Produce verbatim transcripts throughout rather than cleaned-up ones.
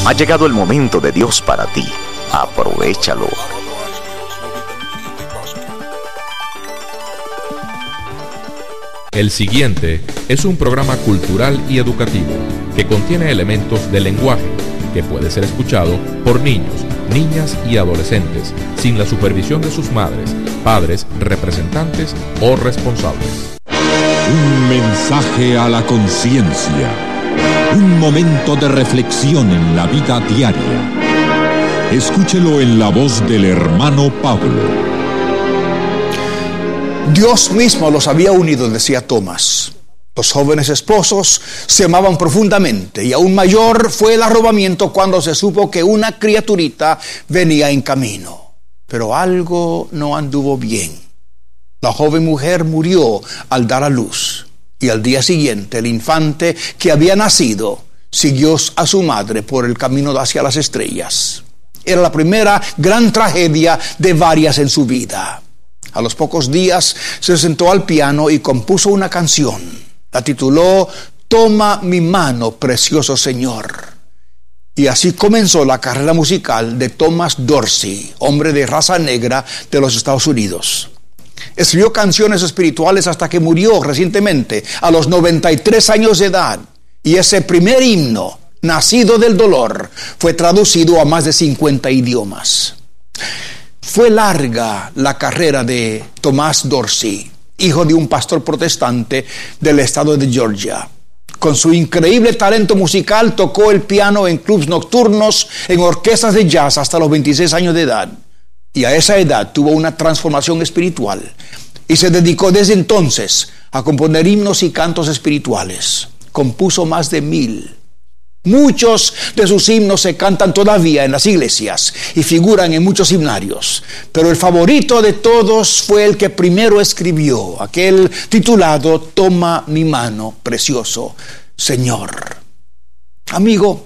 Ha llegado el momento de Dios para ti. Aprovéchalo. El siguiente es un programa cultural y educativo que contiene elementos de lenguaje que puede ser escuchado por niños, niñas y adolescentes sin la supervisión de sus madres, padres, representantes o responsables. Un mensaje a la conciencia. Un momento de reflexión en la vida diaria. Escúchelo en la voz del hermano Pablo. Dios mismo los había unido, decía Tomás. Los jóvenes esposos se amaban profundamente y aún mayor fue el arrobamiento cuando se supo que una criaturita venía en camino. Pero algo no anduvo bien. La joven mujer murió al dar a luz y al día siguiente el infante que había nacido siguió a su madre por el camino hacia las estrellas. Era la primera gran tragedia de varias en su vida. A los pocos días se sentó al piano y compuso una canción. La tituló Toma mi mano, precioso Señor. Y así comenzó la carrera musical de Thomas Dorsey, hombre de raza negra de los Estados Unidos. Escribió canciones espirituales hasta que murió recientemente, a los noventa y tres años de edad. Y ese primer himno, nacido del dolor, fue traducido a más de cincuenta idiomas. Fue larga la carrera de Thomas Dorsey, hijo de un pastor protestante del estado de Georgia. Con su increíble talento musical tocó el piano en clubes nocturnos, en orquestas de jazz hasta los veintiséis años de edad. Y a esa edad tuvo una transformación espiritual y se dedicó desde entonces a componer himnos y cantos espirituales. Compuso más de mil. Muchos de sus himnos se cantan todavía en las iglesias y figuran en muchos himnarios, pero el favorito de todos fue el que primero escribió, aquel titulado Toma mi mano, precioso Señor. Amigo,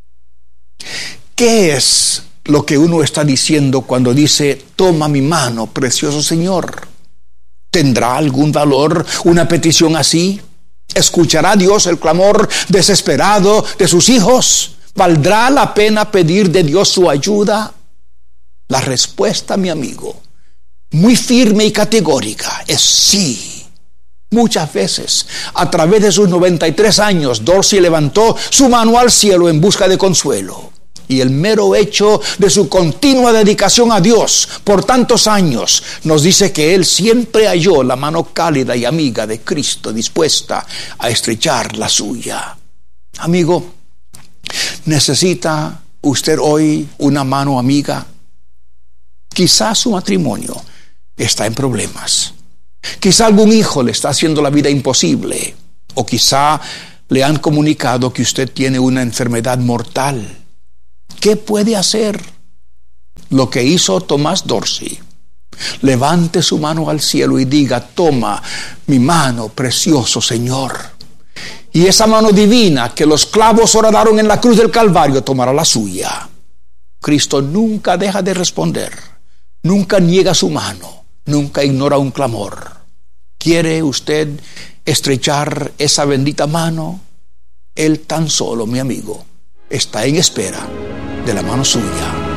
¿qué es lo que uno está diciendo cuando dice toma mi mano, precioso Señor? ¿Tendrá algún valor una petición así? ¿Escuchará Dios el clamor desesperado de sus hijos? ¿Valdrá la pena pedir de Dios su ayuda? La respuesta, mi amigo, muy firme y categórica, es sí. Muchas veces, a través de sus noventa y tres años, Dorsey levantó su mano al cielo en busca de consuelo. Y el mero hecho de su continua dedicación a Dios por tantos años nos dice que él siempre halló la mano cálida y amiga de Cristo dispuesta a estrechar la suya. Amigo, ¿necesita usted hoy una mano amiga? Quizás su matrimonio está en problemas. Quizá algún hijo le está haciendo la vida imposible. O quizá le han comunicado que usted tiene una enfermedad mortal. ¿Qué puede hacer? Lo que hizo Thomas Dorsey. Levante su mano al cielo y diga, toma mi mano, precioso Señor. Y esa mano divina que los clavos horadaron en la cruz del Calvario tomará la suya. Cristo nunca deja de responder, nunca niega su mano, nunca ignora un clamor. ¿Quiere usted estrechar esa bendita mano? Él tan solo, mi amigo, está en espera de la mano suya.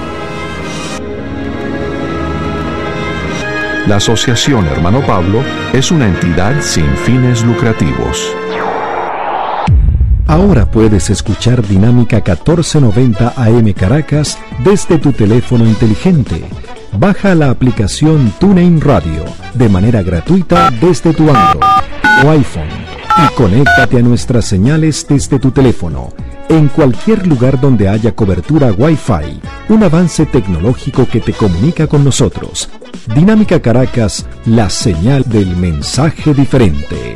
La Asociación Hermano Pablo es una entidad sin fines lucrativos. Ahora puedes escuchar Dinámica catorce noventa A M Caracas desde tu teléfono inteligente. Baja la aplicación TuneIn Radio de manera gratuita desde tu Android o iPhone y conéctate a nuestras señales desde tu teléfono en cualquier lugar donde haya cobertura Wi-Fi, un avance tecnológico que te comunica con nosotros. Dinámica Caracas, la señal del mensaje diferente.